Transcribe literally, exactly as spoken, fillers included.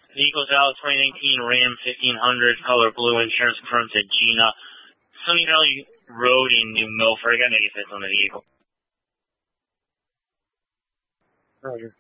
Vehicles out, twenty nineteen Ram fifteen hundred, color blue, insurance confirmed to Gina. Sunny Valley Road in New Milford. I got negative hits on the vehicle. Roger.